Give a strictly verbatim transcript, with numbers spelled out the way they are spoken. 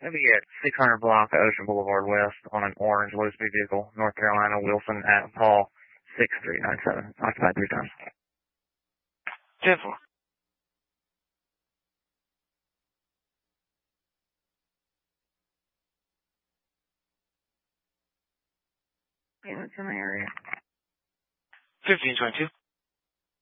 Maybe at six hundred block of Ocean Boulevard West on an orange low speed vehicle, North Carolina, Wilson at Paul six three nine seven. Occupied three times. ten four. Yeah, it's in the area. fifteen twenty-two.